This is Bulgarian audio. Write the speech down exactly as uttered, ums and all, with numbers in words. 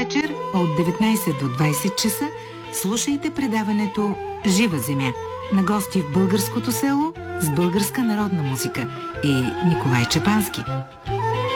вечер от деветнайсет до двайсет часа слушайте предаването «Жива земя» на гости в българското село с българска народна музика и Николай Чапански.